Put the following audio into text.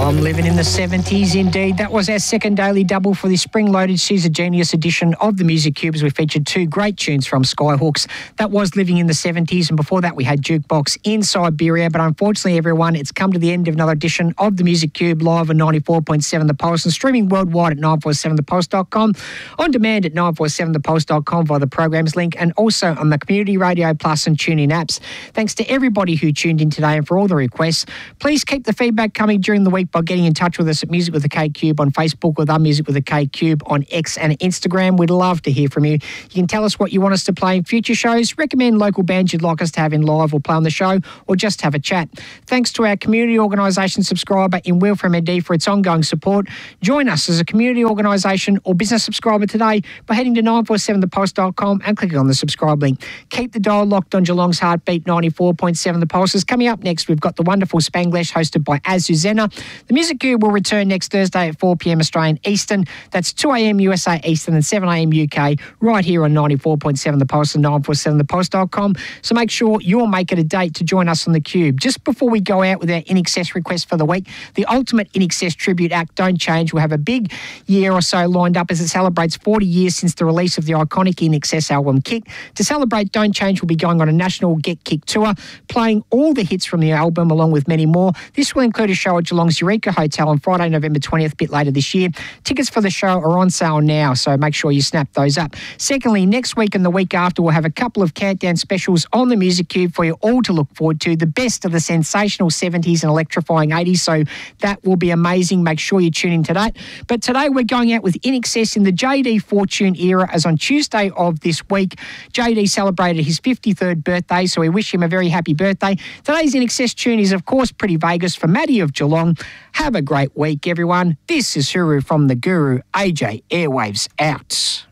From Living in the 70s, indeed. That was our second daily double for the spring-loaded Caesar Genius edition of the Music Cube, as we featured two great tunes from Skyhooks. That was Living in the 70s, and before that we had Jukebox in Siberia. But unfortunately, everyone, it's come to the end of another edition of the Music Cube, live on 94.7 The Pulse and streaming worldwide at 947thepulse.com, on demand at 947thepulse.com via the programs link, and also on the Community Radio Plus and TuneIn apps. Thanks to everybody who tuned in today and for all the requests. Please keep the feedback coming during the week by getting in touch with us at Music with a K Cube on Facebook, or The Music with a K Cube on X and Instagram. We'd love to hear from you. You can tell us what you want us to play in future shows, recommend local bands you'd like us to have in live or play on the show, or just have a chat. Thanks to our community organisation subscriber in Wilfram MD for its ongoing support. Join us as a community organisation or business subscriber today by heading to 947thepulse.com and clicking on the subscribe link. Keep the dial locked on Geelong's Heartbeat 94.7 The Pulses. Coming up next, we've got the wonderful Spanglish hosted by Azuzena. The Music Cube will return next Thursday at 4 p.m. Australian Eastern. That's 2 a.m. USA Eastern and 7 a.m. UK, right here on 94.7 The Pulse and 947thepulse.com. So make sure you'll make it a date to join us on the Cube. Just before we go out with our In Excess request for the week, the Ultimate In Excess Tribute Act Don't Change will have a big year or so lined up as it celebrates 40 years since the release of the iconic In Excess album Kick. To celebrate, Don't Change will be going on a national Get Kick tour, playing all the hits from the album along with many more. This will include a show at Geelong's Eureka Hotel on Friday, November 20th, a bit later this year. Tickets for the show are on sale now, so make sure you snap those up. Secondly, next week and the week after, we'll have a couple of countdown specials on the Music Cube for you all to look forward to. The best of the sensational 70s and electrifying 80s, so that will be amazing. Make sure you tune in to that. But today we're going out with In Excess in the JD Fortune era, as on Tuesday of this week, JD celebrated his 53rd birthday, so we wish him a very happy birthday. Today's In Excess tune is, of course, Pretty Vegas for Maddie of Geelong. Have a great week, everyone. This is Huru from the Guru. AJ Airwaves out.